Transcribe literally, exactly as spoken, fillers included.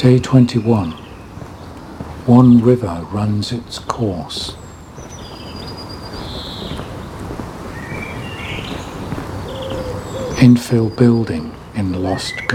Day twenty-one. One river runs its course. Infill building in Lost